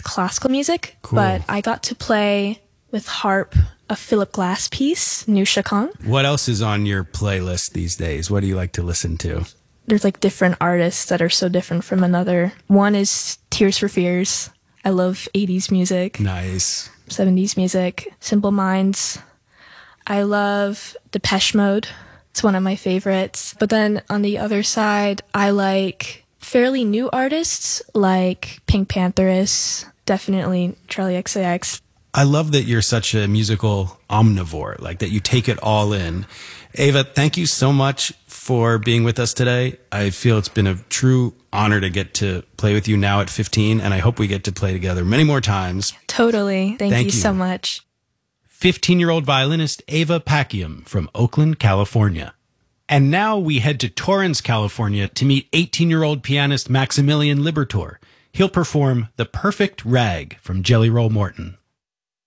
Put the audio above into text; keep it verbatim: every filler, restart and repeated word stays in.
classical music, Cool. but I got to play with harp a Philip Glass piece, Nu Shakang. What else is on your playlist these days? What do you like to listen to? There's like different artists that are so different from another. One is Tears for Fears. I love eighties music, Nice. seventies music, Simple Minds. I love Depeche Mode. It's one of my favorites. But then on the other side, I like fairly new artists like Pink Panthers, definitely Charlie X C X. I love that you're such a musical omnivore, like that you take it all in. Ava, thank you so much for being with us today. I feel it's been a true honor to get to play with you now at fifteen, and I hope we get to play together many more times. Totally. Thank, Thank you, you. so much. fifteen-year-old violinist Ava Packiam from Oakland, California. And now we head to Torrance, California to meet eighteen-year-old pianist Maximilian Libertor. He'll perform The Perfect Rag from Jelly Roll Morton.